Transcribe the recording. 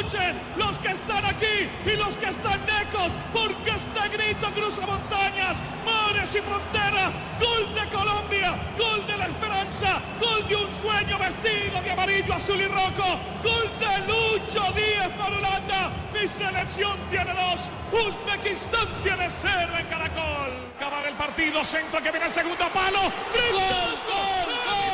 escuchen los que están aquí y los que están lejos, porque este grito cruza montañas, mares y fronteras. Gol de Colombia, gol de la esperanza, gol de un sueño vestido de amarillo, azul y rojo, gol de Lucho Díaz para Holanda. Mi selección tiene 2, Uzbekistán tiene 0 en Caracol. Acabar el partido, centro que viene el segundo palo. ¡Gol!